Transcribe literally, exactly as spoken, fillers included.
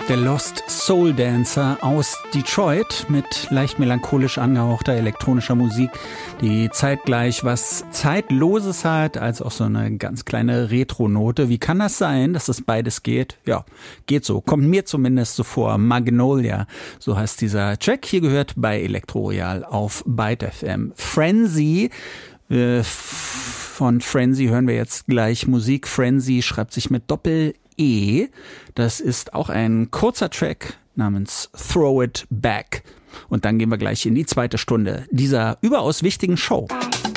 Der Lost Soul Dancer aus Detroit mit leicht melancholisch angehauchter elektronischer Musik, die zeitgleich was Zeitloses hat, als auch so eine ganz kleine Retro-Note. Wie kann das sein, dass das beides geht? Ja, geht so. Kommt mir zumindest so vor. Magnolia, so heißt dieser Track. Hier gehört bei Elektro Royal auf Byte F M. Frenzy, äh, von Frenzy hören wir jetzt gleich Musik. Frenzy schreibt sich mit Doppel E. Das ist auch ein kurzer Track namens Throw It Back. Und dann gehen wir gleich in die zweite Stunde dieser überaus wichtigen Show.